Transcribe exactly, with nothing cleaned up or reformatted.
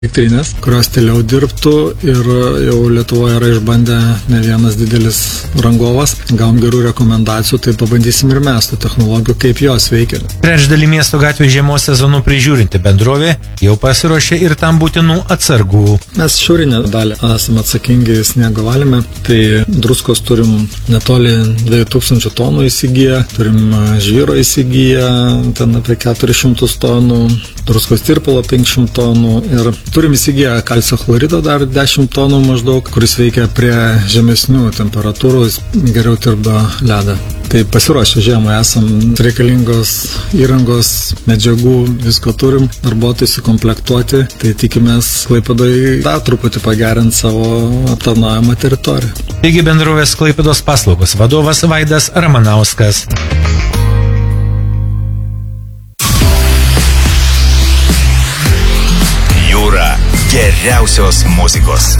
elektrinės, kurios toliau dirbtų ir jau Lietuvoje yra išbandę ne vienas didelis rangovas. Gavom gerų rekomendacijų, tai pabandysim ir mes tų technologijų, kaip jos veikia. Trečdalį miesto gatvių žiemos sezonų prižiūrinti bendrovė jau pasiruošė ir tam būtinų atsargų. Mes šiaurinę dalį esame atsakingi sniego valyme, tai druskos turim netoli dviejų tūkstančių tonų įsigiję, turim žvyro įsigiję, ten apie keturis šimtus tonų, druskos tirpalo penkiasdešimt tonų ir turim įsigiję kalcio chlorido dar dešimt tonų maždaug, kuris veikia prie žemesnių temperatūrų, geriau tirpdo ledą. Tai pasiruošę žiemą esam, reikalingos įrangos, medžiagų, visko turim, darbuotojai sukomplektuoti, tai tikimės Klaipėdoje dar truputį pagerinti savo aptarnaujamą teritoriją. Taigi bendrovės Klaipėdos paslaugos vadovas Vaidas Ramanauskas. Geriausios muzikos.